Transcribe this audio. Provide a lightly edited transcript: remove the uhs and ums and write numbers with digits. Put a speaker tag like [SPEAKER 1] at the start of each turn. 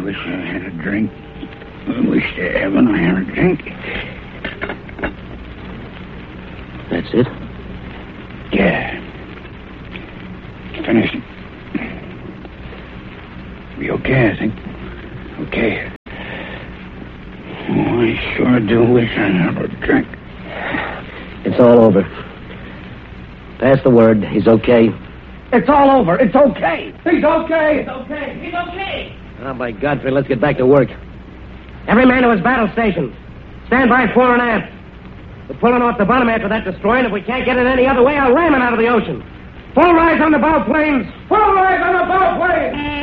[SPEAKER 1] wish I had a drink. I wish to heaven I had a drink.
[SPEAKER 2] That's it?
[SPEAKER 1] Yeah. Finished. Be okay, I think. Okay. Oh, I sure do wish I had a drink.
[SPEAKER 2] It's all over. Pass the word. He's okay.
[SPEAKER 1] It's all over. It's okay. He's okay.
[SPEAKER 3] It's okay. He's okay.
[SPEAKER 2] Oh, by Godfrey, let's get back to work.
[SPEAKER 3] Every man to his battle station. Stand by fore and aft. We're pulling off the bottom after that destroyer, and if we can't get it any other way, I'll ram it out of the ocean. Full rise on the bow planes. Full rise on the bow planes.